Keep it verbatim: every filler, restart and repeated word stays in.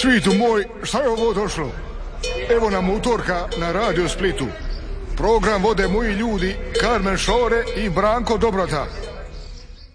Svitu moj, šta je ovo došlo? Evo nam utorka na Radio Splitu. Program vode moji ljudi Karmen Šore i Branko Dobrota.